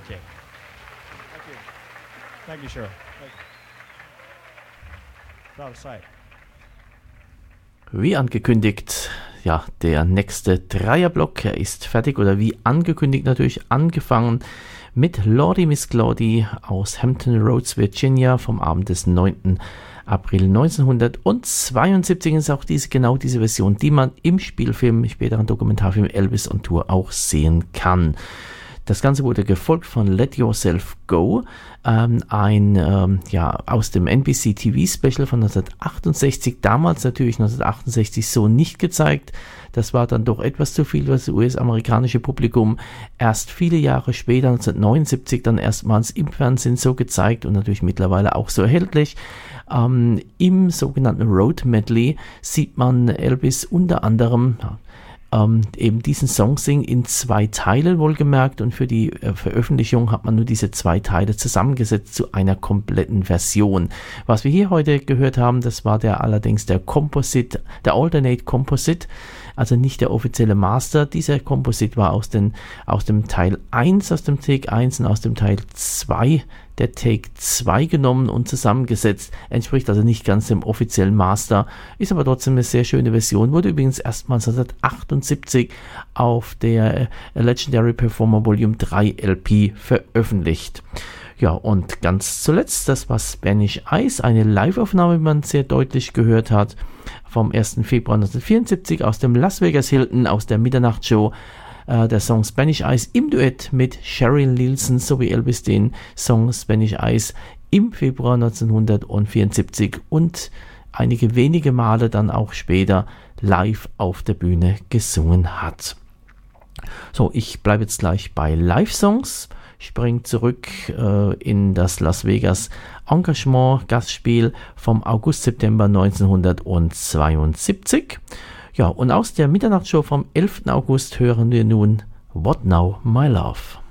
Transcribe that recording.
Okay. Thank you. Thank you, Cheryl. Thank you. Proud of sight. Wie angekündigt, ja, der nächste Dreierblock, er ist fertig oder wie angekündigt natürlich angefangen mit Lordy Miss Claudie aus Hampton Roads, Virginia vom Abend des 9. April 1972 ist auch genau diese Version, die man im Spielfilm, späteren Dokumentarfilm Elvis on Tour auch sehen kann. Das Ganze wurde gefolgt von Let Yourself Go, aus dem NBC TV Special von 1968, damals natürlich 1968 so nicht gezeigt. Das war dann doch etwas zu viel für das US-amerikanische Publikum. Erst viele Jahre später, 1979, dann erstmals im Fernsehen so gezeigt und natürlich mittlerweile auch so erhältlich. Im sogenannten Road Medley sieht man Elvis unter anderem eben diesen Song singen in 2 Teilen wohlgemerkt, und für die Veröffentlichung hat man nur diese 2 Teile zusammengesetzt zu einer kompletten Version. Was wir hier heute gehört haben, das war allerdings der Composite, der Alternate Composite, also nicht der offizielle Master. Dieser Composite war aus dem Teil 1, aus dem Take 1 und aus dem Teil 2, der Take 2 genommen und zusammengesetzt, entspricht also nicht ganz dem offiziellen Master, ist aber trotzdem eine sehr schöne Version, wurde übrigens erstmals 1978 auf der Legendary Performer Volume 3 LP veröffentlicht. Ja, und ganz zuletzt, das war Spanish Eyes, eine Live-Aufnahme, wie man sehr deutlich gehört hat, vom 1. Februar 1974 aus dem Las Vegas Hilton, aus der Mitternachtsshow. Der Song Spanish Eyes im Duett mit Cheryl Nielsen sowie Elvis den Song Spanish Eyes im Februar 1974 und einige wenige Male dann auch später live auf der Bühne gesungen hat. So, ich bleibe jetzt gleich bei Live-Songs, springe zurück in das Las Vegas Engagement Gastspiel vom August-September 1972. Ja, und aus der Mitternachtsshow vom 11. August hören wir nun What Now, My Love.